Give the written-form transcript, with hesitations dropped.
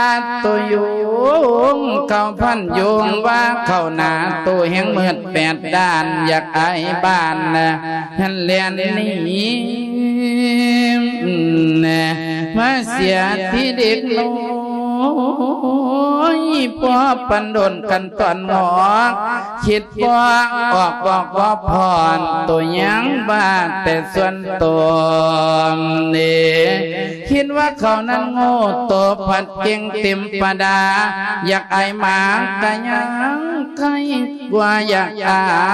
ตัวยุงเขาพันยุงว่าเข้าหนาตัวแห่งมืดแปดด้านอยากไอ้บ้านฉันเลียนนี้มาเสียที่เด็กน้อยพอปันโดนกันตอนงอกคิดพอออกบอกว่าพรตัวยังบ้าแต่ส่วนตัวนี่คิดว่าเขานั้นโง่ตัวผัดเก่งเต็มปดาอยากไอหมากะยังใครว่าอยากอา